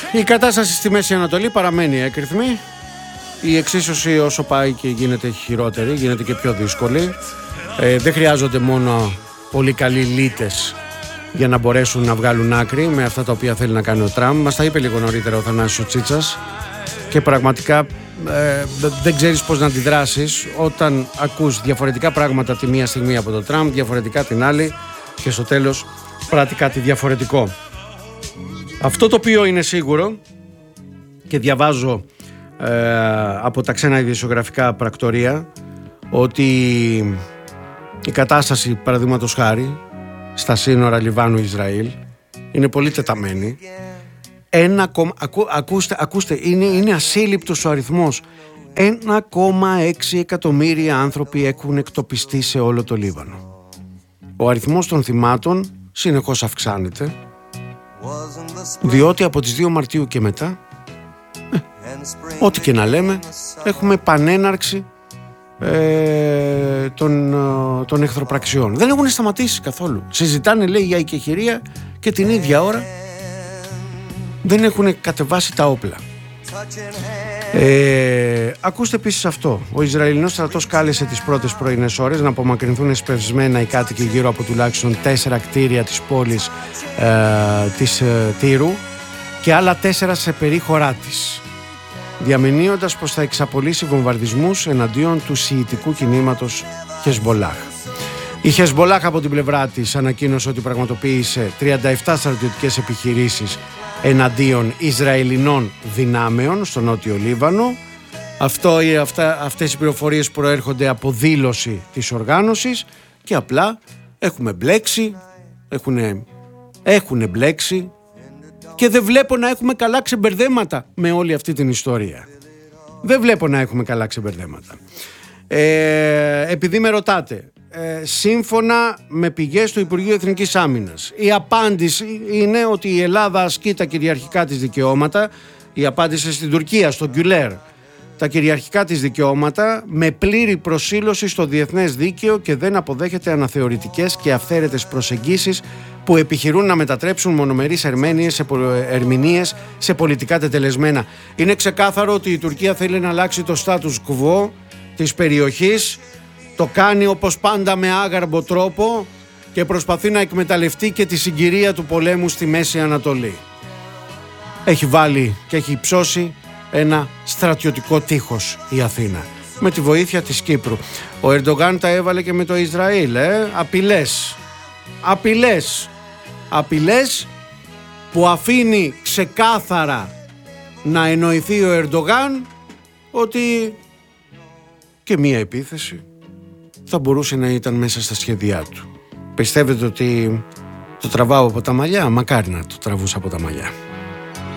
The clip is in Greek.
Η κατάσταση στη Μέση Ανατολή παραμένει έκρηθμη. Η εξίσωση όσο πάει και γίνεται χειρότερη, γίνεται και πιο δύσκολη. Δεν χρειάζονται μόνο πολύ καλοί λύτες για να μπορέσουν να βγάλουν άκρη με αυτά τα οποία θέλει να κάνει ο Τραμπ. Μας τα είπε λίγο νωρίτερα ο Θανάσης ο Τσίτσας και πραγματικά δεν ξέρεις πώς να αντιδράσεις όταν ακούς διαφορετικά πράγματα τη μία στιγμή από τον Τραμπ, διαφορετικά την άλλη και στο τέλος πράττει κάτι διαφορετικό. Αυτό το οποίο είναι σίγουρο και διαβάζω από τα ξένα ειδησιογραφικά πρακτορία ότι η κατάσταση παραδείγματος χάρη στα σύνορα Λιβάνου-Ισραήλ είναι πολύ τεταμένη. Ακούστε, είναι ασύλληπτος ο αριθμός. 1,6 εκατομμύρια άνθρωποι έχουν εκτοπιστεί σε όλο το Λίβανο. Ο αριθμός των θυμάτων συνεχώς αυξάνεται, διότι από τις 2 Μαρτίου και μετά, ό,τι και να λέμε, έχουμε πανέναρξη των εχθροπραξιών. Δεν έχουν σταματήσει καθόλου. Συζητάνε, λέει, για οικεχηρία και την ίδια ώρα δεν έχουν κατεβάσει τα όπλα. Ακούστε επίσης αυτό. Ο Ισραηλινός στρατός κάλεσε τις πρώτες πρωινές ώρες να απομακρυνθούν εσπευσμένα οι κάτοικοι γύρω από τουλάχιστον 4 κτίρια της πόλης της Τύρου και άλλα 4 σε περίχωρά της, διαμηνύοντας πως θα εξαπολύσει βομβαρδισμούς εναντίον του σιητικού κινήματος Χεσμπολάχ. Η Χεσμπολάχ από την πλευρά της ανακοίνωσε ότι πραγματοποίησε 37 στρατιωτικές επιχειρήσεις εναντίον Ισραηλινών δυνάμεων στο νότιο Λίβανο. Αυτές οι πληροφορίες προέρχονται από δήλωση της οργάνωσης και απλά έχουμε μπλέξει, έχουν μπλέξει και δεν βλέπω να έχουμε καλά ξεμπερδέματα με όλη αυτή την ιστορία. Δεν βλέπω να έχουμε καλά ξεμπερδέματα. Επειδή με ρωτάτε, σύμφωνα με πηγές του Υπουργείου Εθνικής Άμυνας, η απάντηση είναι ότι η Ελλάδα ασκεί τα κυριαρχικά της δικαιώματα. Η απάντηση στην Τουρκία, στο Γκουλέρ, τα κυριαρχικά της δικαιώματα με πλήρη προσήλωση στο διεθνές δίκαιο και δεν αποδέχεται αναθεωρητικές και αυθαίρετες προσεγγίσεις που επιχειρούν να μετατρέψουν μονομερείς ερμηνείες σε πολιτικά τετελεσμένα. Είναι ξεκάθαρο ότι η Τουρκία θέλει να αλλάξει το status quo της περιοχής. Το κάνει όπως πάντα με άγαρμπο τρόπο και προσπαθεί να εκμεταλλευτεί και τη συγκυρία του πολέμου στη Μέση Ανατολή. Έχει βάλει και έχει υψώσει ένα στρατιωτικό τείχος η Αθήνα με τη βοήθεια της Κύπρου. Ο Ερντογάν τα έβαλε και με το Ισραήλ. Απειλές που αφήνει ξεκάθαρα να εννοηθεί ο Ερντογάν ότι και μία επίθεση θα μπορούσε να ήταν μέσα στα σχέδιά του. Πιστεύετε ότι το τραβάω από τα μαλλιά? Μακάρι να το τραβούσα από τα μαλλιά.